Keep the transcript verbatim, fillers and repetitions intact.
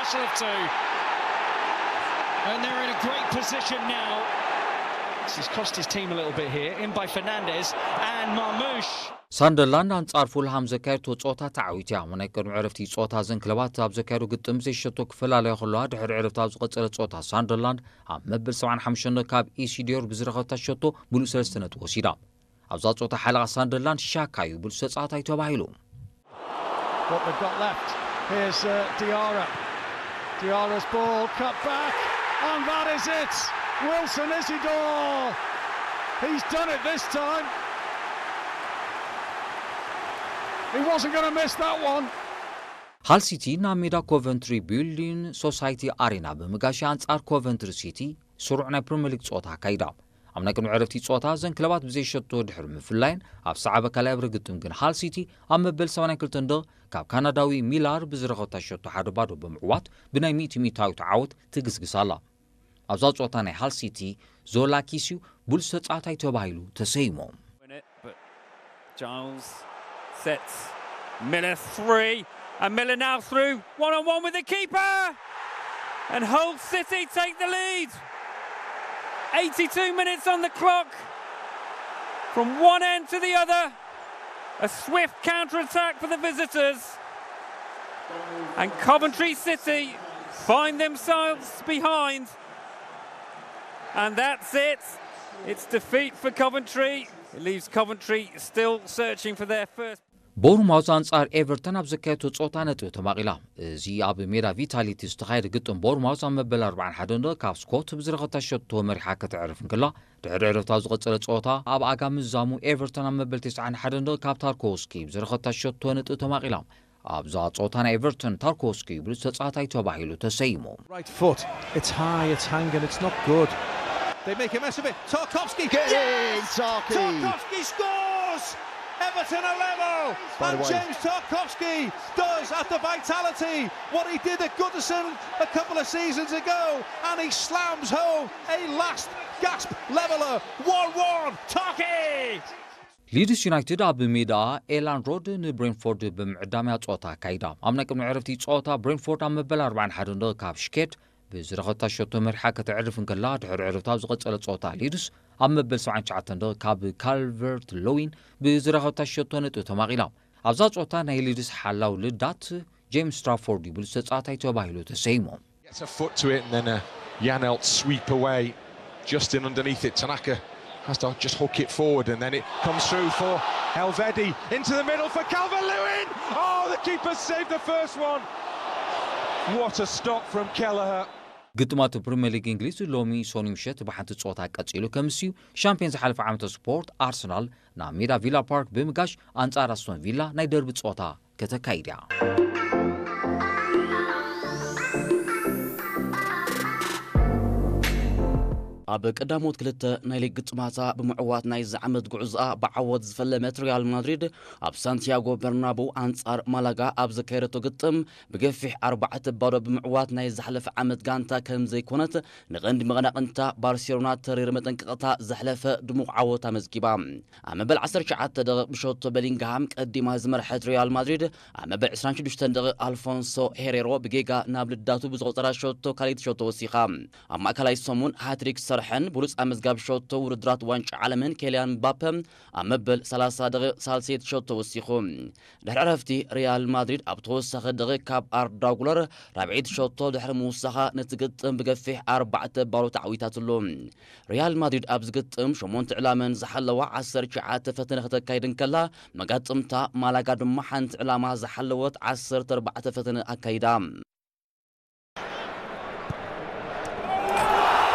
reversal of two. And they're in a great position now. This has cost his team a little bit here. In by Fernandez and Marmoush. Sunderland አንጻር ፉልሃም ዘካይቶ ጾታ ታዓዊትያ ወናይ ቀድሞ ዕረፍቲ ጾታ ዘን ክለባት ኣብ ዘካይዶ ግጥም ዘይሸቶ ክፈላለዩ ከለዋ ድሕሪ ዕረፍቲ ኣብ ዝቐጸለ ጾታ ሳንደርላንድ ኣብ መበል ሰብዓ ሓሙሽተ ካብ ኢሲዲዮር ብዝረኸብታ ሸቶ ብሉእ ሰለስተ ነጥቢ ወሲዳ ኣብዛ ጾታ ሓለቓ ሳንደርላንድ ሻካዩ ብሉእ ተጻዋታይ ተባሂሉ What they've got left. Here's uh, Diarra. Diarra's ball cut back and that is it. Wilson Isidore. He's done it this time. He wasn't going to miss that one. Hull City na ሜዳ ኮቨንትሪ ቢልዲንግ ሶሳይቲ አሬና በመጋሻ አንጻር ኮቨንትሪ ሲቲ ስሩዕ ናይ ፕሪሚየር ሊግ ጾታ ካይዳ አምና ቀን ዕረፍቲ ጾታ ዘን ክለባት ብዘይሸቶ ድሕር ምፍላይን ኣብ ሰዓበ ከላይ ብርግጥም ግን Hull City ኣብ መበል ሰማንያ ክልተ እንደ ካብ ካናዳዊ ሚላር ብዝረኸብታ ሸቶ ሓደ ባዶ በመዕዋት ብናይ ሚእቲ ሚታዊ ተዓወት ትግስግሳላ ኣብዛ ጾታ ናይ Hull City ዞላ ኪሲው ብሉፅ ተጻዋታይ ተባሂሉ ተሰይሞም Giles sets Miller three and Miller now through one on one with the keeper and Hull City take the lead eighty-two minutes on the clock from one end to the other a swift counter attack for the visitors and Coventry City find themselves behind and that's it it's defeat for Coventry it leaves Coventry still searching for their first ቦርማውዝ አንጻር ኤቨርተን ኣብ ዘካይቶ ጾታ ነጥብ ተማቂላ እዚ ኣብ ሜዳ ቪታሊቲ ዝተኻየደ ግጥም ቦርማውዝ ኣብ መበል ኣርባዓ ሓደ እንደ ካብ ስኮት ብዝረኸብታ ሸቶ መሪሓ ከተዕርፍ እንከላ ድሕሪ ዕረፍታ ዝቐጸለ ጾታ ኣብ ኣጋም ዝዛሙ ኤቨርተን ኣብ መበል ትስዓን ሓደ እንደ ካብ ታርኮውስኪ ብዝረኸብታ ሸቶ ነጥብ ተማቂላ ኣብዛ ጾታ ናይ ኤቨርተን ታርኮውስኪ ብሉፅ ተጻዋታይ ተባሂሉ ተሰይሙ Right foot it's high it's hanging it's not good they make a mess of it Tarkowski get in Tarky Tarkowski scores Everton are level and James Tarkowski does at the Vitality what he did at Goodison a couple of seasons ago and he slams home a last gasp leveler one one Tarky Leeds United ኣብ ሜዳ ኤላን ሮድ ንብሬንፎርድ ብምዕዳምያ ጾታ ካይዳ ኣምና ቅድሚ ዕረፍቲ ጾታ ብሬንፎርድ ኣብ መበል ኣርባዓ ሓደ እንደ ካብ ሽኬት ብዝረኸብታ ሸቶ መሪሓ ከተዕርፍ እንከላ ድሕሪ ዕረፍታ ኣብ ዝቐጸለ ጾታ ሊድስ ኣብ መበል ሰብዓ ትሽዓተ እንደ ካብ ካልቨርት ሎዊን ብዝረኸብታ ሸቶ ነጥብ ተማቂላ ኣብዛ ጾታ ናይ ሊድስ ሓላው ልዳት ጄምስ ስትራፎርድ ብሉፅ ተጻዋታይ ተባሂሉ ተሰይሞም Gets a foot to it and then a Janelt sweep away just in underneath it Tanaka has to just hook it forward and then it comes through for Helvedi into the middle for Calvert-Lewin oh the keeper saved the first one what a stop from Kelleher ግጥማት ፕሪሚየር ሊግ እንግሊዝ ሎሚ ሶኒ ምሸት ብሓንቲ ጾታ ቀጺሉ ከምሲዩ ሻምፒዮንስ ሓለፈ ዓመት ስፖርት አርሰናል ናብ ሜዳ ቪላ ፓርክ ብምጋሽ አንጻር አስቶን ቪላ ናይ ደርቢ ጾታ ከተካይዳ ኣብ ቀዳሞት ክልተ ናይ ሊግ ግጥማታ ብምዕዋት ናይ ዝዓመት ጉዕዞኣ ብዓወት ዝፈለመት ሪያል ማድሪድ ኣብ ሳንቲያጎ በርናቡ አንጻር ማላጋ ኣብ ዘካየደቶ ግጥም ብገፊሕ ኣርባዕተ ባዶ ብምዕዋት ናይ ዝሓለፈ ዓመት ጋንታ ከም ዘይኮነት ንቐንዲ መቐናቕንታ ባርሴሎና ተሪር መጠንቀቕታ ዝሓለፈ ድሙቕ ዓወት ኣመዝጊባ ኣብ መበል ዓሰርተ ትሽዓተ ደቂቕ ብሸቶ ቤሊንግሃም ቀዲማ ዝመርሐት ሪያል ማድሪድ ኣብ መበል ዓሰርተ ሽዱሽተ ደቂቕ አልፎንሶ ሄሬሮ ብጌጋ ናብ ልዳቱ ብዝቆፀራ ሸቶ ካሊእ ሸቶ ወሲኻ ኣብ ማእከላይ ሰሙን ሃትሪክ ሰርሐን ብሉፅ ኣመዝጋቢ ሸቶ ውድድራት ዋንጫ ዓለምን ኬልያን ምባፔ ኣብ መበል ሰላሳ ደቂቕ ሳልሴት ሸቶ ወሲኹ ድሕሪ ዕረፍቲ ሪያል ማድሪድ ኣብ ተወሳኺ ደቂቕ ካብ ኣርዳ ጉለር ራብዒት ሸቶ ድሕሪ ምውሳኻ ነቲ ግጥም ብገፊሕ ኣርባዕተ ባዶ ተዓዊታትሉ ሪያል ማድሪድ ኣብ ዝግጥም ሸሞንተ ዕላመን ዝሓለዋ ዓሰርተ ትሽዓተ ፈተነ ከተካይድ እንከላ መጋጥምታ ማላጋ ድማ ሓንቲ ዕላማ ዝሓለወት ዓሰርተ ኣርባዕተ ፈተነ ኣካይዳ